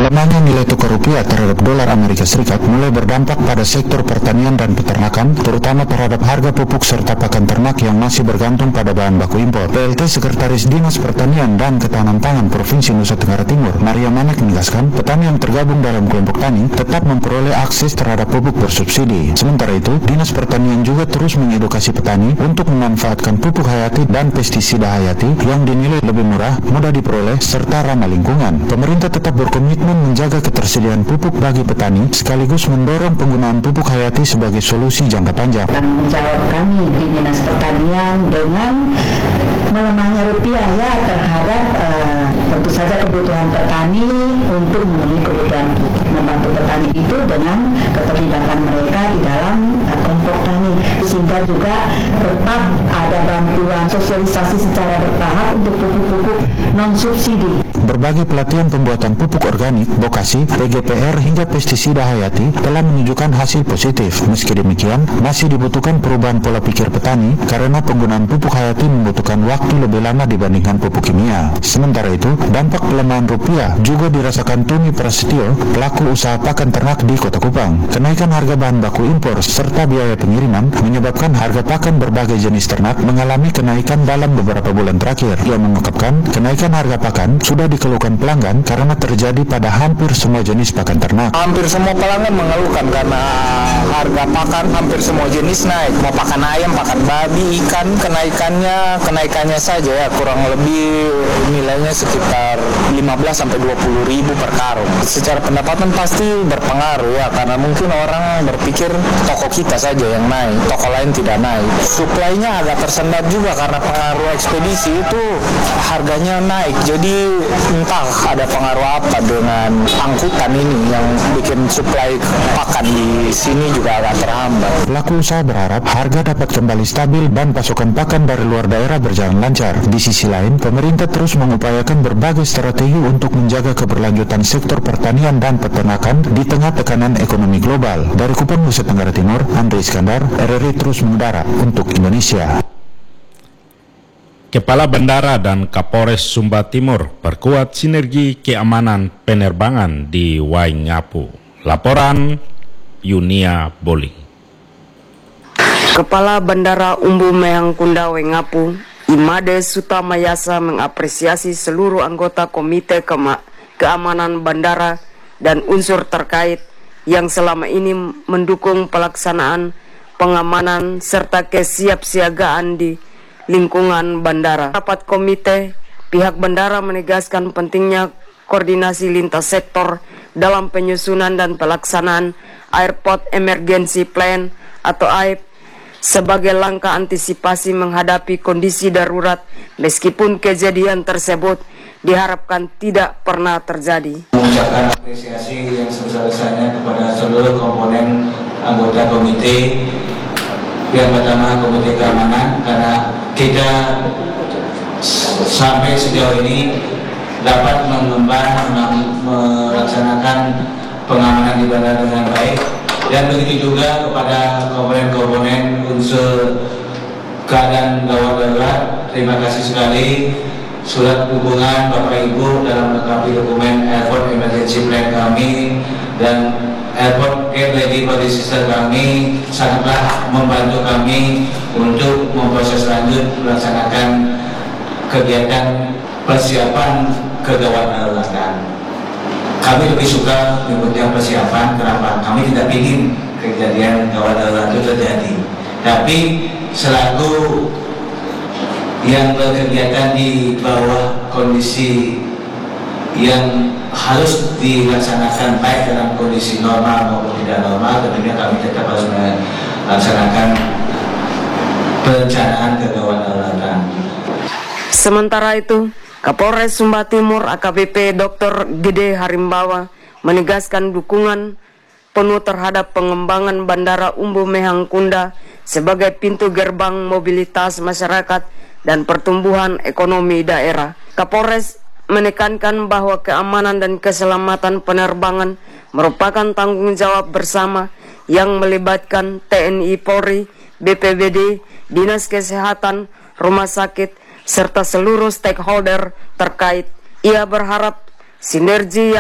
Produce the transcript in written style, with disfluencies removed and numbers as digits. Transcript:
Melemahnya nilai tukar rupiah terhadap dolar Amerika Serikat mulai berdampak pada sektor pertanian dan peternakan, terutama terhadap harga pupuk serta pakan ternak yang masih bergantung pada bahan baku impor. PLT Sekretaris Dinas Pertanian dan Ketahanan Pangan Provinsi Nusa Tenggara Timur, Maria Manek menegaskan, petani yang tergabung dalam kelompok tani tetap memperoleh akses terhadap pupuk bersubsidi. Sementara itu, Dinas Pertanian juga terus mengedukasi petani untuk memanfaatkan pupuk hayati dan pestisida hayati yang dinilai lebih murah, mudah diperoleh, serta ramah lingkungan. Pemerintah tetap berkomitmen menjaga ketersediaan pupuk bagi petani, sekaligus mendorong penggunaan pupuk hayati sebagai solusi jangka panjang. Tanggung jawab kami di Dinas Pertanian dengan melemahnya rupiah ya terhadap tentu saja kebutuhan petani untuk memenuhi kebutuhan membantu petani itu dengan keterlibatan mereka di dalam kelompok tani, sehingga juga tetap ada bantuan sosialisasi secara bertahap untuk pupuk-pupuk non subsidi. Berbagai pelatihan pembuatan pupuk organik, bokasi, PGPR hingga pestisida hayati telah menunjukkan hasil positif. Meski demikian, masih dibutuhkan perubahan pola pikir petani karena penggunaan pupuk hayati membutuhkan waktu lebih lama dibandingkan pupuk kimia. Sementara itu, dampak pelemahan rupiah juga dirasakan Tumi Prasetyo, pelaku usaha pakan ternak di Kota Kupang. Kenaikan harga bahan baku impor serta biaya pengiriman menyebabkan harga pakan berbagai jenis ternak mengalami kenaikan dalam beberapa bulan terakhir. Ia mengungkapkan, kenaikan harga pakan sudah dikeluhkan pelanggan karena terjadi pada hampir semua jenis pakan ternak. Hampir semua pelanggan mengeluhkan karena harga pakan hampir semua jenis naik. Mau pakan ayam, pakan babi, ikan, kenaikannya saja ya kurang lebih nilainya sekitar 15-20 ribu per karung. Secara pendapatan pasti berpengaruh ya, karena mungkin orang berpikir toko kita saja yang naik, toko lain tidak naik. Suplainya agak tersendat juga karena pengaruh ekspedisi itu harganya naik. Jadi entah ada pengaruh apa dengan angkutan ini yang bikin suplai pakan di sini juga agak terhambat. Pelaku usaha berharap harga dapat kembali stabil dan pasokan pakan dari luar daerah berjalan lancar. Di sisi lain, pemerintah terus mengupayakan berbagai strategi untuk menjaga keberlanjutan sektor pertanian dan peternakan di tengah tekanan ekonomi global. Dari Kupang, Nusa Tenggara Timur, Andri Iskandar, RRI terus mengudara untuk Indonesia. Kepala Bandara dan Kapolres Sumba Timur perkuat sinergi keamanan penerbangan di Waingapu. Laporan Yunia Boli. Kepala Bandara Umbu Mehang Kunda Waingapu, Imade Sutamayasa mengapresiasi seluruh anggota Komite Keamanan Bandara dan unsur terkait yang selama ini mendukung pelaksanaan pengamanan serta kesiapsiagaan di lingkungan bandara. Rapat komite, pihak bandara menegaskan pentingnya koordinasi lintas sektor dalam penyusunan dan pelaksanaan Airport Emergency Plan atau AEP sebagai langkah antisipasi menghadapi kondisi darurat, meskipun kejadian tersebut diharapkan tidak pernah terjadi. Mengucapkan apresiasi yang sebesar-besarnya kepada seluruh komponen anggota komite. Yang pertama, Komite Keamanan, karena kita sampai sejauh ini dapat mengembang melaksanakan pengamanan di bandara dengan baik, dan begitu juga kepada komponen-komponen unsur keadaan gawat darurat. Terima kasih sekali surat dukungan Bapak Ibu dalam melengkapi dokumen Airport Emergency Plan kami dan Airport Get Ready Policy System kami sangatlah membantu kami untuk memproses lanjut melaksanakan kegiatan persiapan kegawat daruratan. Kami lebih suka menyebutnya persiapan. Kenapa? Kami tidak ingin kejadian gawat darurat itu terjadi. Tapi selaku yang berkegiatan di bawah kondisi yang harus dilaksanakan baik dalam kondisi normal maupun tidak normal, tentunya kami tetap harus melaksanakan perencanaan kegawat daruratan. Sementara itu, Kapolres Sumba Timur AKBP Dr. Gede Harimbawa menegaskan dukungan penuh terhadap pengembangan Bandara Umbu Mehang Kunda sebagai pintu gerbang mobilitas masyarakat dan pertumbuhan ekonomi daerah. Kapolres menekankan bahwa keamanan dan keselamatan penerbangan merupakan tanggung jawab bersama yang melibatkan TNI Polri, BPBD, Dinas Kesehatan, rumah sakit, serta seluruh stakeholder terkait. Ia berharap sinergi yang